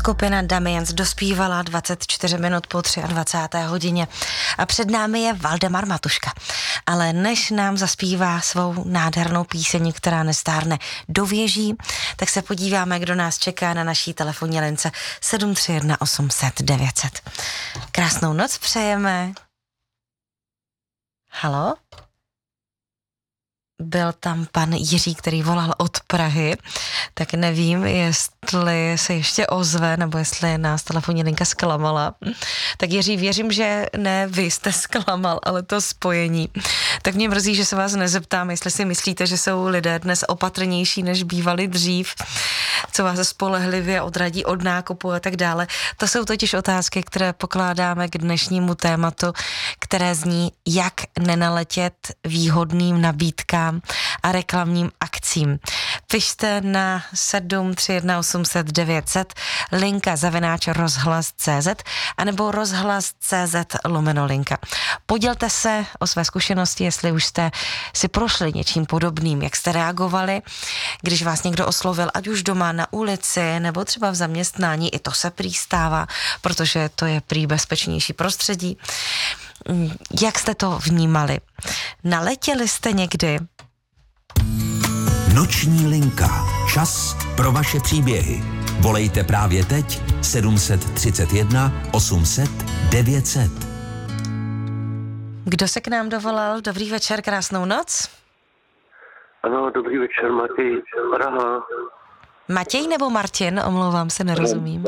Skupina Damiens dospívala 24 minut po 23. hodině a před námi je Valdemar Matuška. Ale než nám zaspívá svou nádhernou píseň, která nestárne do věží, tak se podíváme, kdo nás čeká na naší telefonní lince 731 800 900. Krásnou noc přejeme. Halo? Byl tam pan Jiří, který volal od Prahy, tak nevím, jestli se ještě ozve, nebo jestli nás telefonní linka zklamala. Tak Jiří, věřím, že ne vy jste zklamal, ale to spojení. Tak mě mrzí, že se vás nezeptám, jestli si myslíte, že jsou lidé dnes opatrnější, než bývali dřív, co vás spolehlivě odradí od nákupu a tak dále. To jsou totiž otázky, které pokládáme k dnešnímu tématu, které zní, jak nenaletět výhodným nabídkám a reklamním akcím. Pište na 731 800 900, linka @rozhlas.cz anebo rozhlas.cz/linka. Podělte se o své zkušenosti, jestli už jste si prošli něčím podobným, jak jste reagovali, když vás někdo oslovil, ať už doma na ulici nebo třeba v zaměstnání, i to se prý stává, protože to je prý bezpečnější prostředí. Jak jste to vnímali? Naletěli jste někdy? Noční linka. Čas pro vaše příběhy. Volejte právě teď 731 800 900. Kdo se k nám dovolal? Dobrý večer, krásnou noc. Ano, dobrý večer, Matěj, Praha. Matěj nebo Martin? Omlouvám se, nerozumím.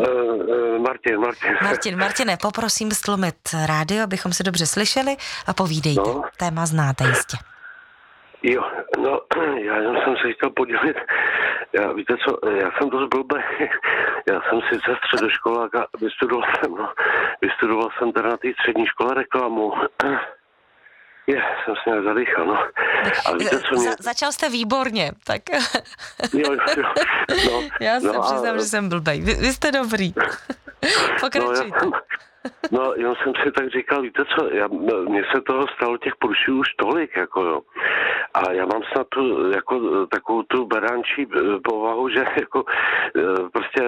Martine, poprosím stlumit rádio, abychom se dobře slyšeli a povídejte. No. Téma znáte jistě. Jo, no, já jsem se chtěl podělit. Víte co, já jsem dost blbý. Já jsem sice středoškolák a vystudoval jsem teda na té střední škole reklamu. Jsem se nějak zadýchal, no. A víte, co mě... Začal jste výborně, tak... Jo. No, já se přiznám, že jsem blbej. Vy jste dobrý. Pokračujte. No, já jsem si tak říkal, víte co, mně se toho stalo těch průšvihů už tolik, jako jo. A já mám snad tu, jako takovou tu beránčí povahu, že jako prostě,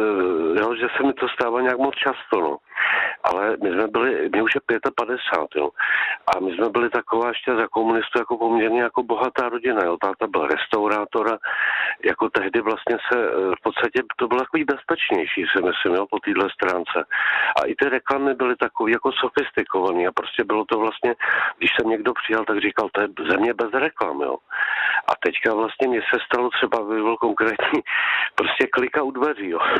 jo, že se mi to stává nějak moc často, no. Ale mě už je 55, jo. A my jsme byli taková ještě za komunistů jako poměrně jako bohatá rodina, jo. Táta byl restaurátor a jako tehdy vlastně se v podstatě to bylo takový bezpečnější, si myslím, jo, po téhle stránce. A i ty reklamy byly takový jako sofistikovaný a prostě bylo to vlastně, když jsem někdo přijal, tak říkal, to je země bez reklam, jo. A teďka vlastně mě se stalo třeba, byl konkrétní, prostě klika u dveří, jo.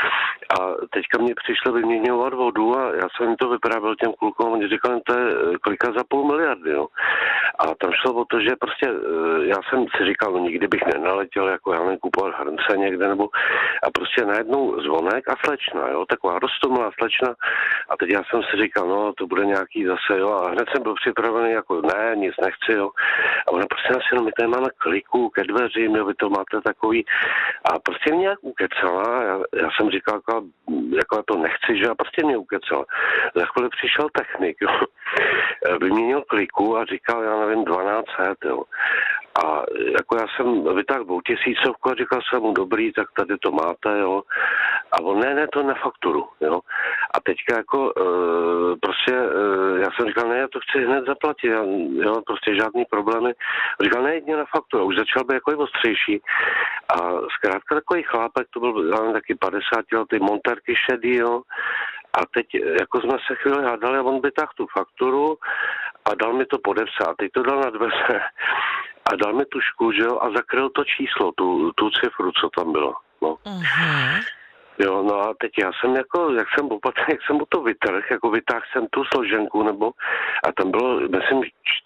A teďka mě přišlo vyměňovat vodu a já jsem jim to vyprávěl těm klukům, oni říkali, to je klika za 500 000 000, jo. A tam šlo o to, že prostě já jsem si říkal, no nikdy bych nenaletěl, jako já nevím, kupovat hrnce někde, nebo a prostě najednou zvonek a slečna, jo, taková roztomilá slečna. A teď já jsem si říkal, no to bude nějaký zase, jo, a hned jsem byl připravený, jako ne, nic nechci, jo. A ona prostě asi, no my tady máme kliku ke dveřím, jo, vy to máte takový. A prostě mě nějak ukecala, já jsem říkal, jako já to nechci, že a prostě mě ukecala. Za chvíli přišel technik, jo. Vyměnil kliku a říkal, já nevím, 1200, jo. A jako já jsem vytáhl 2000 a říkal jsem mu, dobrý, tak tady to máte, jo. A on, ne, to na fakturu, jo. A teďka jako prostě já jsem říkal, ne, já to chci hned zaplatit, jo, prostě žádný problémy. Říkal, ne, jedině na fakturu. Už začal být jako i ostřejší. A zkrátka takový chlápek, to byl taky 50 letý, monterky šedý, jo. A teď jako jsme se chvíli hádali a on vytáhl tu fakturu a dal mi to podepsat. Teď to dal na dveře a dal mi tušku, že jo, a zakryl to číslo, tu cifru, co tam bylo. No. Uh-huh. Jo, no a teď já jsem jako, jak jsem mu to vytrhl, jako vytáhl jsem tu složenku, nebo, a tam bylo, myslím,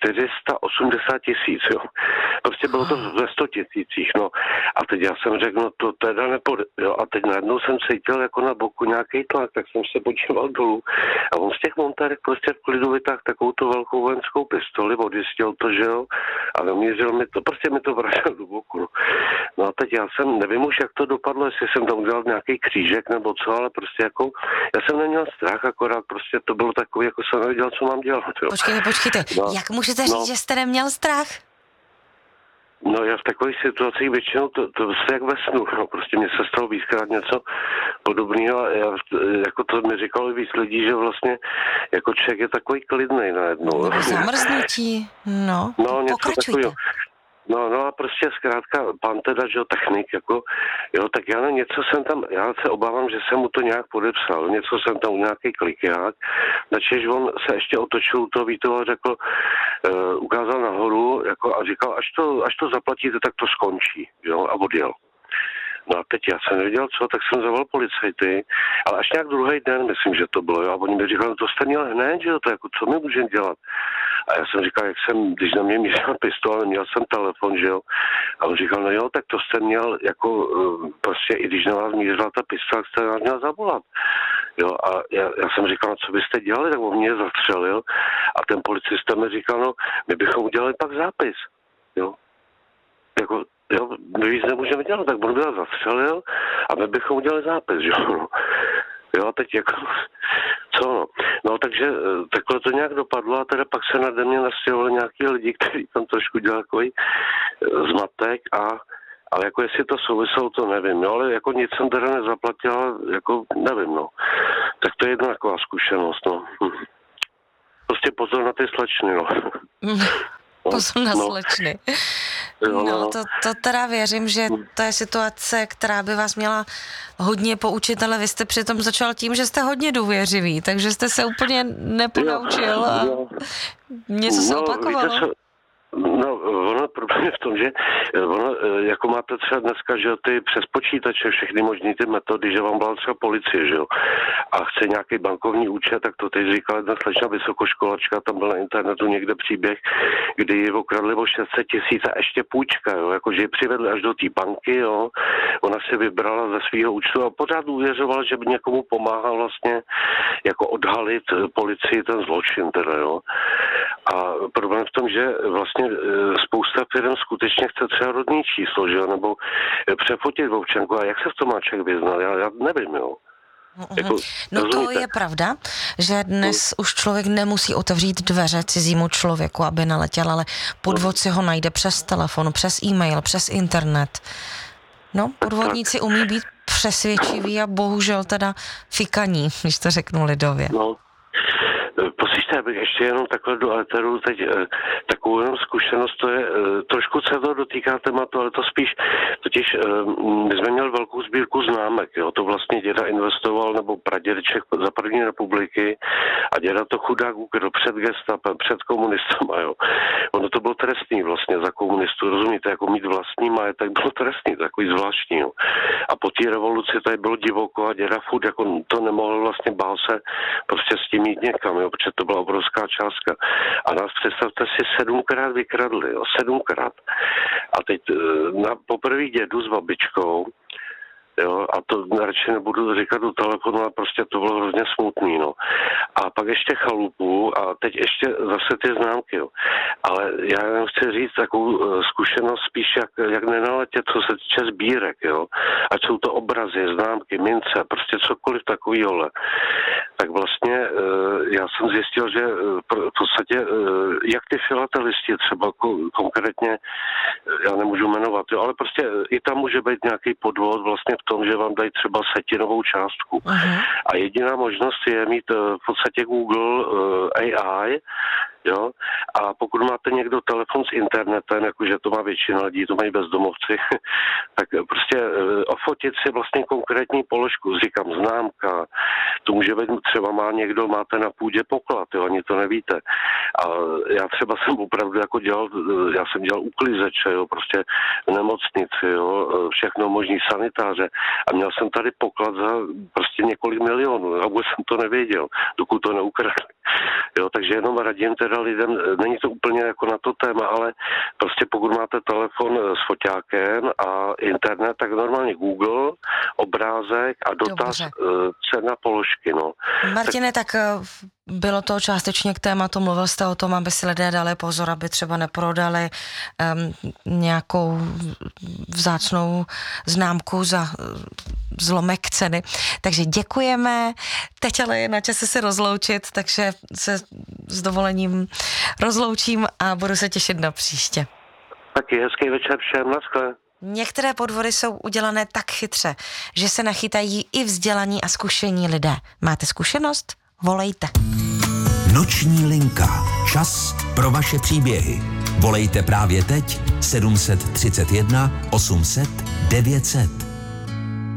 480 000, jo. Prostě bylo to ve 100 000, no. A teď já jsem řekl, no to teda jo. A teď najednou jsem cítil jako na boku nějaký tlak, tak jsem se podíval dolů. A on z těch montérek prostě v klidu vytáhl takovou tu velkou vojenskou pistoli, odjistil to, že jo. A namířil mi to, prostě mi to vrátil do boku, no. No a teď já jsem, nevím už, jak to dopadlo, jestli jsem tam udělal nějaký křížek nebo co, ale prostě jako, já jsem neměl strach, akorát prostě to bylo takový, jako jsem nevěděl, co mám dělat. Jo. Počkejte, no, jak můžete říct, že jste neměl strach? No já v takových situacích většinou to se jak ve snu, no, prostě mně se stalo víckrát něco podobného a já, jako to mi říkalo víc lidí, že vlastně jako člověk je takový klidnej najednou. Nebo zamrznutí, no něco pokračujte. takového. No a prostě zkrátka, pan teda, že jo, technik, jako, jo, tak já něco jsem tam, já se obávám, že jsem mu to nějak podepsal, něco jsem tam u nějaký klikák, načež on se ještě otočil u toho Vítova a řekl, ukázal nahoru, jako, a říkal, až to zaplatíte, tak to skončí, jo, a odjel. No a teď já jsem nevěděl co, tak jsem zavolal policajty, ale až nějak druhý den, myslím, že to bylo, jo, a oni mi říkali, no to jste měl hned, že jo, to jako, co my můžeme dělat? A já jsem říkal, když na mě mířil pistol, měl jsem telefon, že jo, a on říkal, no jo, tak to jste měl, jako, prostě i když na vás mířila ta pistol, jste nás měl zavolat. Jo, a já jsem říkal, no co byste dělali, tak on mě zastřelil a ten policista mi říkal, no, my bychom udělali pak zápis, jo, jako, jo, my víc nemůžeme dělat, tak on by nás zastřelil a my bychom udělali zápis, jo. Jo, a teď jako, co no. No, takže takhle to nějak dopadlo a teda pak se nade mě nastěhovali nějaký lidi, kteří tam trošku dělali takový zmatek ale jako jestli to souviselo, to nevím, jo, ale jako nic jsem teda nezaplatil, jako nevím, no. Tak to je jedna taková zkušenost, no. Prostě pozor na ty slečny, no. Pozor na slečny. No, to teda věřím, že to je situace, která by vás měla hodně poučit, ale vy jste přitom začal tím, že jste hodně důvěřivý, takže jste se úplně neponaučil a něco se opakovalo. No, ono problém je v tom, že ono, jako máte třeba dneska, že ty přes počítače, všechny možný ty metody, že vám byla třeba policie, že jo, a chce nějaký bankovní účet, tak to teď říkala jedna slečna vysokoškolačka, tam byl na internetu někde příběh, kdy ji okradli o 600 000 a ještě půjčka, jo, jakože ji přivedli až do té banky, jo, ona si vybrala ze svého účtu a pořád uvěřovala, že by někomu pomáhal vlastně jako odhalit policii ten zločin, teda, jo. A problém v tom, že vlastně spousta firm skutečně chce třeba rodný číslo, že jo, nebo přefotit občanku. A jak se v tom má člověk vyznal? Já nevím, jo. Jako, no rozumíte? To je pravda, že dnes už člověk nemusí otevřít dveře cizímu člověku, aby naletěl, ale podvod si ho najde přes telefon, přes e-mail, přes internet. No, podvodníci umí být přesvědčiví a bohužel teda fikaní, když to řeknu lidově. No. Poslyšte, já bych ještě jenom takhle do éteru teď takovou jenom zkušenost, to je, trošku se to dotýká tématu, ale to spíš, totiž my jsme měli velkou sbírku známek, jo, to vlastně děda investoval, nebo pradědeček za první republiky a děda to chudák ukryl před gestapem, před komunistama, jo. Ono to bylo trestný vlastně za komunistů, rozumíte, jako mít vlastní majetek bylo trestný, takový zvláštní, jo. A po té revoluci tady bylo divoko a děda furt jako to nemohl vlastně, bál se prostě s tím jít někam, jo, protože to byla obrovská částka. A nás, představte si, 7krát vykradli, jo, 7krát. A teď na poprvé dědu s babičkou, jo, a to radši nebudu říkat do telefonu, ale prostě to bylo hrozně smutný, no. A pak ještě chalupu a teď ještě zase ty známky, jo. Ale já jenom chci říct takovou zkušenost spíš jak nenaletět, co se týče sbírek, jo. Ať jsou to obrazy, známky, mince, prostě cokoliv takovýhle. Tak vlastně já jsem zjistil, že v podstatě jak ty filatelisti třeba konkrétně, já nemůžu jmenovat, jo, ale prostě i tam může být nějaký podvod vlastně v tom, že vám dají třeba setinovou částku. Uh-huh. A jediná možnost je mít v podstatě Google AI, jo, a pokud máte někdo telefon s internetem, jakože to má většina lidí, to mají bezdomovci, tak prostě ofotit si vlastně konkrétní položku, říkám známka, to může být třeba máte na půdě poklad, jo, ani to nevíte. A já třeba jsem opravdu jako já jsem dělal uklizeče, jo, prostě v nemocnici, jo, všechno možný sanitáře a měl jsem tady poklad za prostě několik milionů a vůbec jsem to nevěděl, dokud to neukradli. Jo, takže jenom radím teda lidem, není to úplně jako na to téma, ale prostě pokud máte telefon s foťákem a internet, tak normálně Google, obrázek a dotaz cena položky, no. Martine, tak bylo to částečně k tématu, mluvil jste o tom, aby si lidé dali pozor, aby třeba neprodali nějakou vzácnou známku za zlomek ceny. Takže děkujeme, teď ale je na čase se rozloučit, takže se s dovolením rozloučím a budu se těšit na příště. Taky hezký večer všem, naschle. Některé podvody jsou udělané tak chytře, že se nachytají i vzdělaní a zkušení lidé. Máte zkušenost? Volejte. Noční linka. Čas pro vaše příběhy. Volejte právě teď 731 800 900.